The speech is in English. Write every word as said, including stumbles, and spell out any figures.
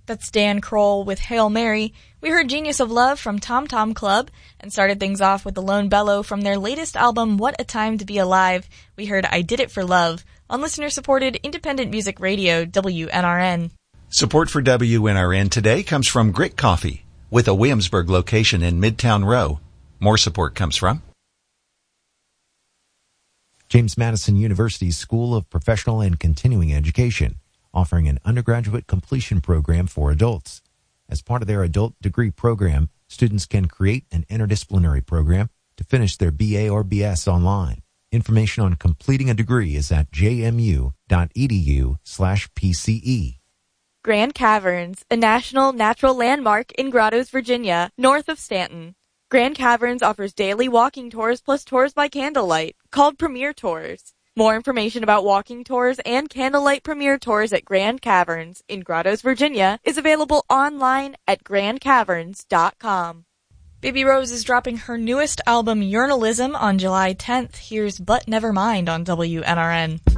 That's Dan Kroll with Hail Mary. We heard Genius of Love from Tom Tom Club and started things off with the Lone Bellow from their latest album, What a Time to Be Alive. We heard I Did It for Love on listener-supported independent music radio W N R N. Support for W N R N today comes from Grit Coffee with a Williamsburg location in Midtown Row. More support comes from James Madison University's School of Professional and Continuing Education, offering an undergraduate completion program for adults. As part of their adult degree program, students can create an interdisciplinary program to finish their B A or B S online. Information on completing a degree is at jmu.edu slash PCE. Grand Caverns, a national natural landmark in Grottoes, Virginia, north of Stanton. Grand Caverns offers daily walking tours plus tours by candlelight, called Premier Tours. More information about walking tours and candlelight premier tours at Grand Caverns in Grottoes, Virginia is available online at grand caverns dot com. Baby Rose is dropping her newest album, Journalism, on July tenth. Here's But Never Mind on W N R N.